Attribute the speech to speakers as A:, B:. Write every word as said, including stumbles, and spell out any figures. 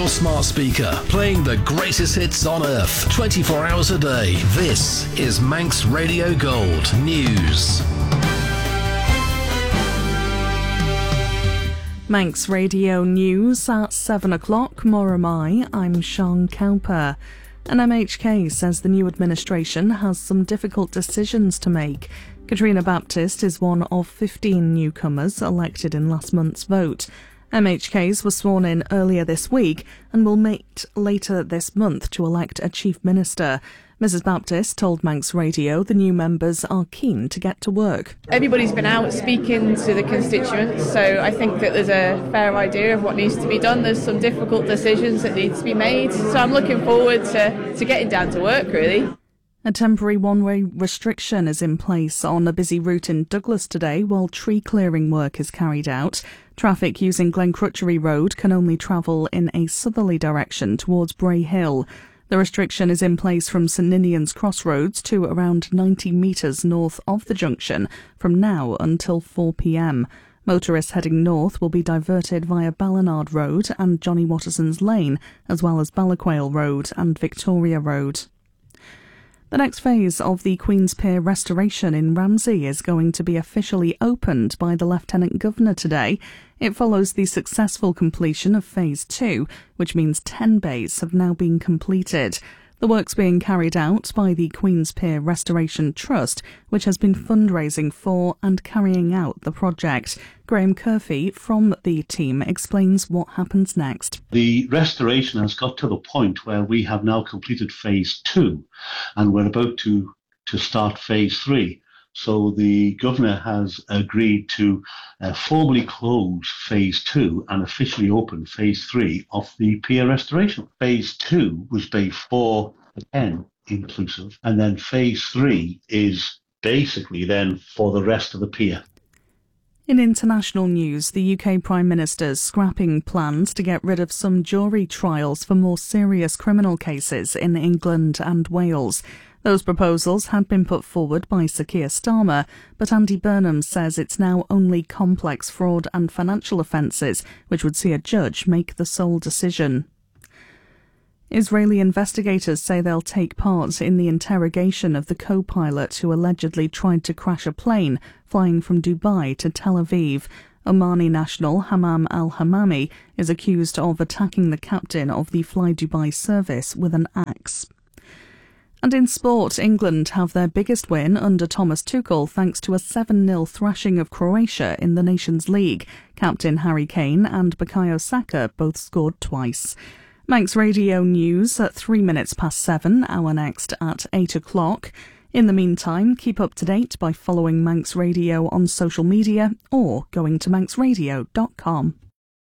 A: your smart speaker, playing the greatest hits on earth, twenty-four hours a day. This is Manx Radio Gold News.
B: Manx Radio News at seven o'clock. More am I. I'm Sean Cowper. An M H K says the new administration has some difficult decisions to make. Katrina Baptist is one of fifteen newcomers elected in last month's vote. M H Ks were sworn in earlier this week and will meet later this month to elect a chief minister. Missus Baptist told Manx Radio the new members are keen to get to work.
C: Everybody's been out speaking to the constituents, so I think that there's a fair idea of what needs to be done. There's some difficult decisions that need to be made, so I'm looking forward to, to getting down to work, really.
B: A temporary one-way restriction is in place on a busy route in Douglas today while tree clearing work is carried out. Traffic using Glencrutchery Road can only travel in a southerly direction towards Bray Hill. The restriction is in place from St Ninian's Crossroads to around ninety metres north of the junction from now until four p m. Motorists heading north will be diverted via Ballinard Road and Johnny Watterson's Lane, as well as Ballaquail Road and Victoria Road. The next phase of the Queen's Pier restoration in Ramsey is going to be officially opened by the Lieutenant Governor today. It follows the successful completion of Phase two, which means ten bays have now been completed. The work's being carried out by the Queen's Pier Restoration Trust, which has been fundraising for and carrying out the project. Graham Curfey from the team explains what happens next.
D: The restoration has got to the point where we have now completed Phase two and we're about to, to start Phase three. So the Governor has agreed to uh, formally close Phase two and officially open Phase three of the pier restoration. Phase two was Bay four to ten inclusive, and then Phase three is basically then for the rest of the pier.
B: In international news, the U K Prime Minister's scrapping plans to get rid of some jury trials for more serious criminal cases in England and Wales. Those proposals had been put forward by Sir Keir Starmer, but Andy Burnham says it's now only complex fraud and financial offences which would see a judge make the sole decision. Israeli investigators say they'll take part in the interrogation of the co-pilot who allegedly tried to crash a plane flying from Dubai to Tel Aviv. Omani national Hammam al-Hammami is accused of attacking the captain of the Fly Dubai service with an axe. And in sport, England have their biggest win under Thomas Tuchel thanks to a seven nil thrashing of Croatia in the Nations League. Captain Harry Kane and Bukayo Saka both scored twice. Manx Radio News at three minutes past seven, our next at eight o'clock. In the meantime, keep up to date by following Manx Radio on social media or going to manx radio dot com.